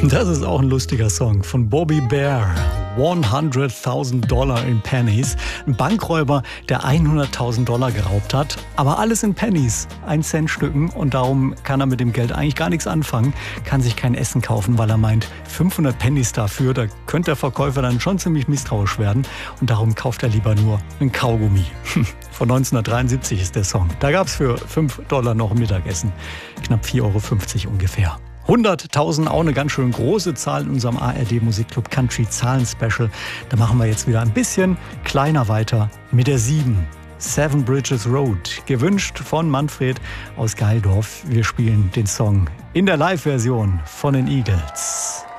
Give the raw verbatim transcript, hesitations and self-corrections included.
Das ist auch ein lustiger Song von Bobby Bear. hunderttausend Dollar in Pennies. Ein Bankräuber, der hunderttausend Dollar geraubt hat. Aber alles in Pennies, ein Cent Stücken. Und darum kann er mit dem Geld eigentlich gar nichts anfangen. Kann sich kein Essen kaufen, weil er meint, fünfhundert Pennies dafür, da könnte der Verkäufer dann schon ziemlich misstrauisch werden. Und darum kauft er lieber nur einen Kaugummi. Von neunzehnhundertdreiundsiebzig ist der Song. Da gab es für fünf Dollar noch ein Mittagessen. Knapp vier Euro fünfzig ungefähr. hunderttausend, auch eine ganz schön große Zahl in unserem A R D Musikclub Country Zahlen Special. Da machen wir jetzt wieder ein bisschen kleiner weiter mit der sieben. Seven Bridges Road, gewünscht von Manfred aus Geildorf. Wir spielen den Song in der Live-Version von den Eagles.